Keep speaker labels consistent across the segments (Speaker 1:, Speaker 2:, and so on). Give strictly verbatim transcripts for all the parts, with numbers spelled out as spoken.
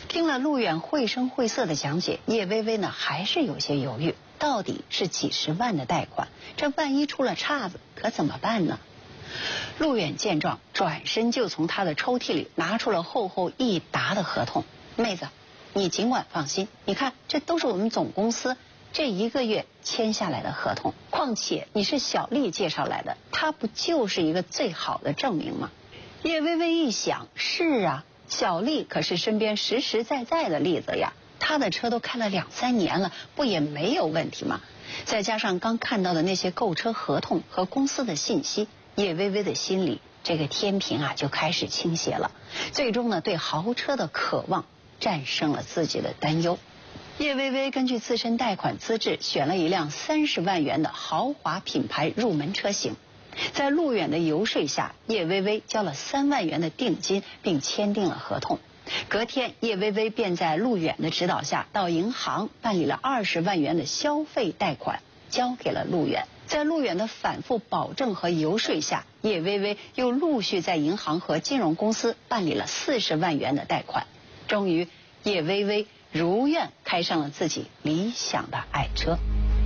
Speaker 1: 听了陆远绘声绘色的讲解，叶薇薇呢还是有些犹豫，到底是几十万的贷款，这万一出了岔子可怎么办呢？陆远见状，转身就从他的抽屉里拿出了厚厚一沓的合同。妹子，你尽管放心，你看这都是我们总公司这一个月签下来的合同，况且你是小丽介绍来的，她不就是一个最好的证明吗？叶薇薇一想，是啊，小丽可是身边实实在在的例子呀，她的车都开了两三年了，不也没有问题吗？再加上刚看到的那些购车合同和公司的信息，叶薇薇的心里这个天平啊就开始倾斜了，最终呢对豪车的渴望战胜了自己的担忧。叶薇薇根据自身贷款资质选了一辆三十万元的豪华品牌入门车型，在陆远的游说下，叶薇薇交了三万元的定金并签订了合同。隔天，叶薇薇便在陆远的指导下到银行办理了二十万元的消费贷款，交给了陆远。在陆远的反复保证和游说下，叶薇薇又陆续在银行和金融公司办理了四十万元的贷款。终于，叶薇薇如愿开上了自己理想的爱车。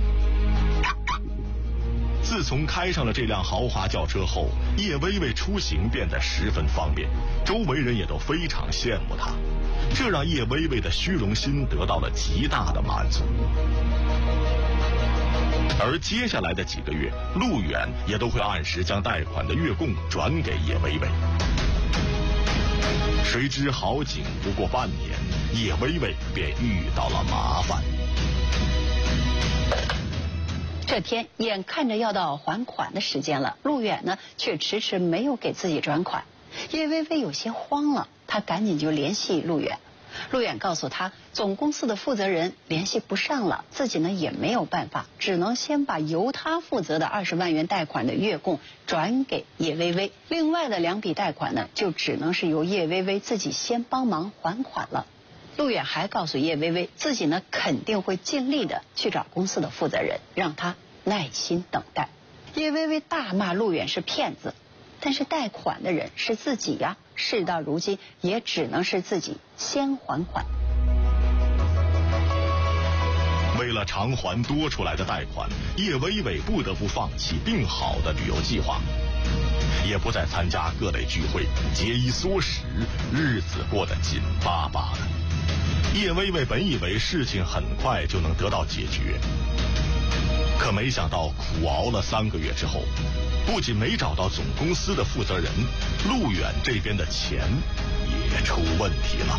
Speaker 2: 自从开上了这辆豪华轿车后，叶薇薇出行变得十分方便，周围人也都非常羡慕她，这让叶薇薇的虚荣心得到了极大的满足。而接下来的几个月，陆远也都会按时将贷款的月供转给叶薇薇。谁知好景不过半年，叶薇薇便遇到了麻烦。
Speaker 1: 这天眼看着要到还款的时间了，陆远呢却迟迟没有给自己转款。叶薇薇有些慌了，她赶紧就联系陆远。陆远告诉他，总公司的负责人联系不上了，自己呢也没有办法，只能先把由他负责的二十万元贷款的月供转给叶薇薇，另外的两笔贷款呢就只能是由叶薇薇自己先帮忙还款了。陆远还告诉叶薇薇，自己呢肯定会尽力的去找公司的负责人，让他耐心等待。叶薇薇大骂陆远是骗子，但是贷款的人是自己呀，事到如今也只能是自己先还款。
Speaker 2: 为了偿还多出来的贷款，叶薇薇不得不放弃定好的旅游计划，也不再参加各类聚会，节衣缩食，日子过得紧巴巴的。叶薇薇本以为事情很快就能得到解决，可没想到苦熬了三个月之后，不仅没找到总公司的负责人，陆远这边的钱也出问题了。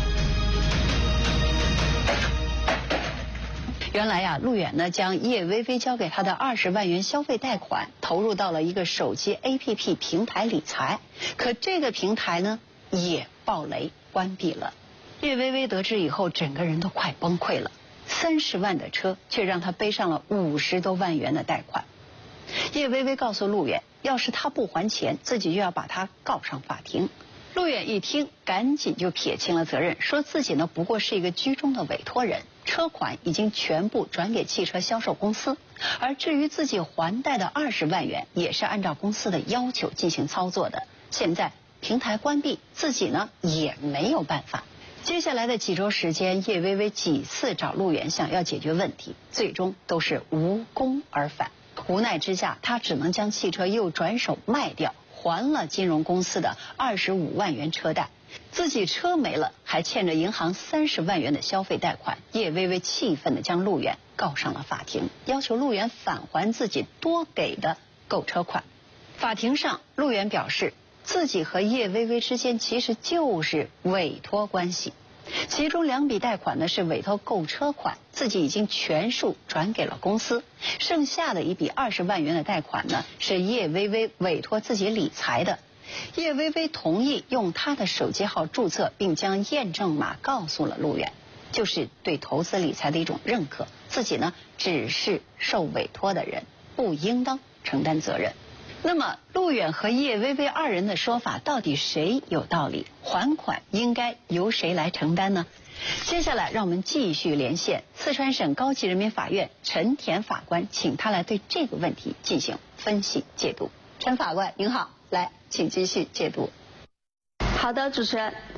Speaker 1: 原来呀，陆远呢将叶薇薇交给他的二十万元消费贷款投入到了一个手机 A P P 平台理财，可这个平台呢也爆雷关闭了。叶薇薇得知以后，整个人都快崩溃了。三十万的车却让他背上了五十多万元的贷款。叶薇薇告诉陆远，要是他不还钱，自己就要把他告上法庭。陆远一听，赶紧就撇清了责任，说自己呢不过是一个居中的委托人，车款已经全部转给汽车销售公司，而至于自己还贷的二十万元，也是按照公司的要求进行操作的。现在平台关闭，自己呢也没有办法。接下来的几周时间，叶薇薇几次找陆远想要解决问题，最终都是无功而返。无奈之下，他只能将汽车又转手卖掉，还了金融公司的二十五万元车贷。自己车没了，还欠着银行三十万元的消费贷款。叶薇薇气愤地将陆远告上了法庭，要求陆远返还自己多给的购车款。法庭上，陆远表示，自己和叶薇薇之间其实就是委托关系，其中两笔贷款呢是委托购车款，自己已经全数转给了公司，剩下的一笔二十万元的贷款呢是叶薇薇委托自己理财的。叶薇薇同意用她的手机号注册，并将验证码告诉了陆远，就是对投资理财的一种认可，自己呢只是受委托的人，不应当承担责任。那么陆远和叶薇薇二人的说法到底谁有道理？还款应该由谁来承担呢？接下来让我们继续连线四川省高级人民法院陈田法官，请他来对这个问题进行分析解读。陈法官您好，来请继续解读。
Speaker 3: 好的，主持人。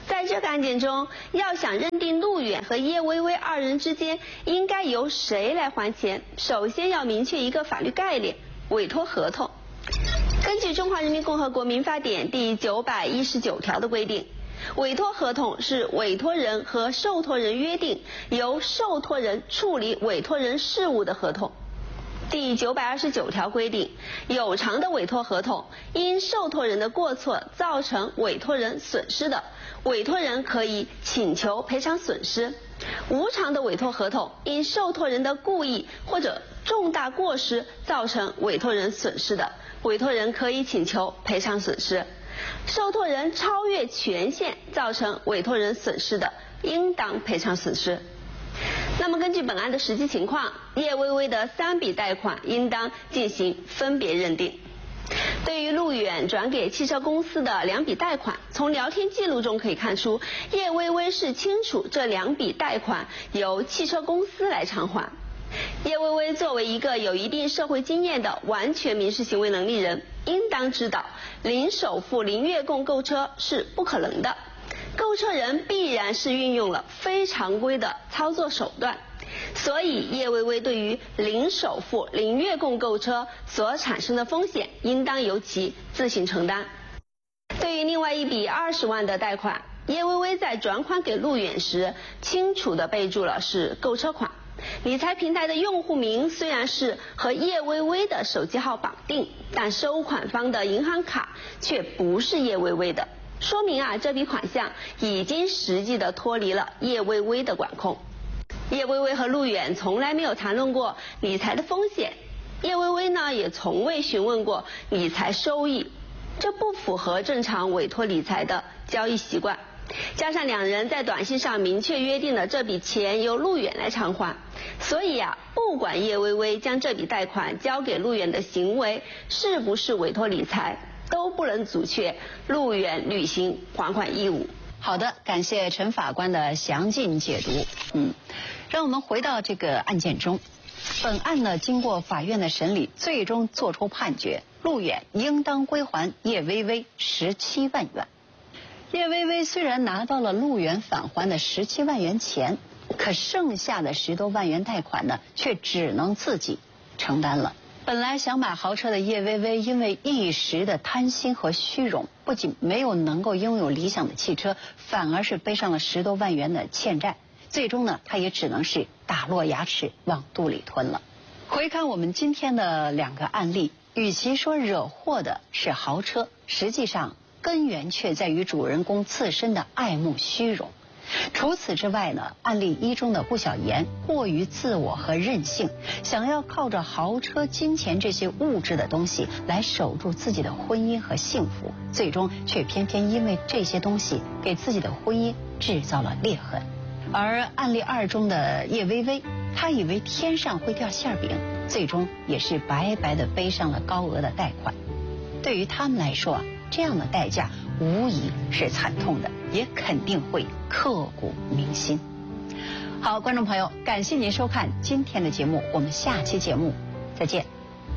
Speaker 3: 在这个案件中，要想认定陆远和叶薇薇二人之间应该由谁来还钱，首先要明确一个法律概念——委托合同。根据《中华人民共和国民法典》第九百一十九条的规定，委托合同是委托人和受托人约定由受托人处理委托人事务的合同。第九百二十九条规定，有偿的委托合同因受托人的过错造成委托人损失的，委托人可以请求赔偿损失；无偿的委托合同因受托人的故意或者重大过失造成委托人损失的，委托人可以请求赔偿损失；受托人超越权限造成委托人损失的，应当赔偿损失。那么根据本案的实际情况，叶薇薇的三笔贷款应当进行分别认定。对于陆远转给汽车公司的两笔贷款，从聊天记录中可以看出，叶薇薇是清楚这两笔贷款由汽车公司来偿还。叶薇薇作为一个有一定社会经验的完全民事行为能力人，应当知道零首付零月供购车是不可能的，购车人必然是运用了非常规的操作手段，所以叶薇薇对于零首付零月供购车所产生的风险，应当由其自行承担。对于另外一笔二十万的贷款，叶薇薇在转款给陆远时，清楚地备注了是购车款。理财平台的用户名虽然是和叶薇薇的手机号绑定，但收款方的银行卡却不是叶薇薇的，说明啊，这笔款项已经实际的脱离了叶薇薇的管控。叶薇薇和陆远从来没有谈论过理财的风险，叶薇薇呢也从未询问过理财收益，这不符合正常委托理财的交易习惯。加上两人在短信上明确约定了这笔钱由陆远来偿还，所以啊，不管叶薇薇将这笔贷款交给陆远的行为是不是委托理财，都不能阻却陆远履行还款义务。
Speaker 1: 好的，感谢陈法官的详尽解读。嗯，让我们回到这个案件中。本案呢，经过法院的审理，最终作出判决，陆远应当归还叶薇薇十七万元。叶薇薇虽然拿到了陆远返还的十七万元钱，可剩下的十多万元贷款呢，却只能自己承担了。本来想买豪车的叶薇薇，因为一时的贪心和虚荣，不仅没有能够拥有理想的汽车，反而是背上了十多万元的欠债。最终呢，她也只能是打落牙齿往肚里吞了。回看我们今天的两个案例，与其说惹祸的是豪车，实际上根源却在于主人公自身的爱慕虚荣。除此之外呢，案例一中的顾小妍过于自我和任性，想要靠着豪车、金钱这些物质的东西来守住自己的婚姻和幸福，最终却偏偏因为这些东西给自己的婚姻制造了裂痕。而案例二中的叶薇薇，她以为天上会掉馅饼，最终也是白白的背上了高额的贷款。对于他们来说啊，这样的代价无疑是惨痛的，也肯定会刻骨铭心。好，观众朋友，感谢您收看今天的节目，我们下期节目再见。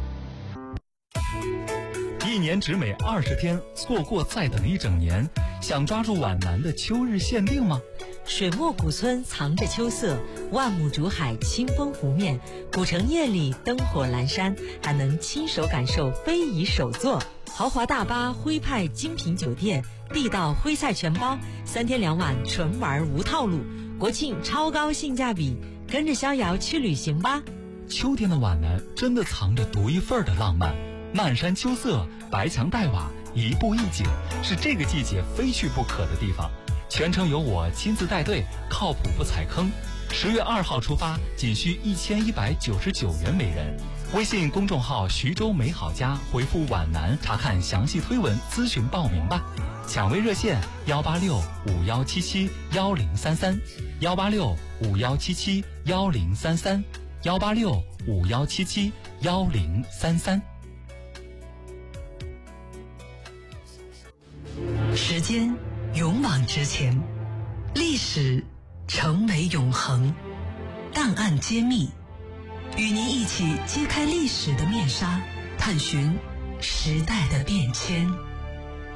Speaker 4: 一年只美二十天，错过再等一整年。想抓住皖南的秋日限定吗？
Speaker 5: 水墨古村藏着秋色，万亩竹海清风湖面，古城夜里灯火阑珊，还能亲手感受非遗手作。豪华大巴徽派精品酒店，地道徽菜全包，三天两晚纯玩无套路，国庆超高性价比，跟着逍遥去旅行吧。
Speaker 4: 秋天的皖南真的藏着独一份的浪漫，漫山秋色，白墙黛瓦，一步一景，是这个季节非去不可的地方。全程由我亲自带队，靠谱不踩坑。十月二号出发，仅需一千一百九十九元每人。微信公众号徐州美好家回复皖南查看详细推文咨询报名吧。抢位热线幺八六五幺七七幺零三三幺八六五幺七七幺零三三幺八六五幺七七幺零三三。
Speaker 6: 时间勇往直前，历史成为永恒，档案揭秘，与您一起揭开历史的面纱，探寻时代的变迁。